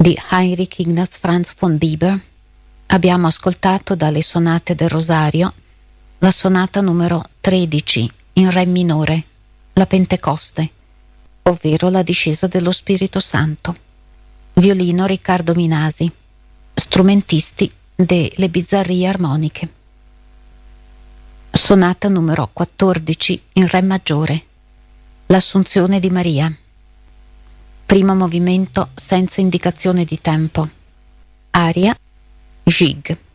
di Heinrich Ignaz Franz von Bieber abbiamo ascoltato dalle sonate del Rosario la sonata numero 13 in Re minore, la Pentecoste, ovvero la discesa dello Spirito Santo. Violino Riccardo Minasi, strumentisti delle Bizzarrie Armoniche. Sonata numero 14 in Re maggiore, l'Assunzione di Maria. Primo movimento senza indicazione di tempo. Aria Gig.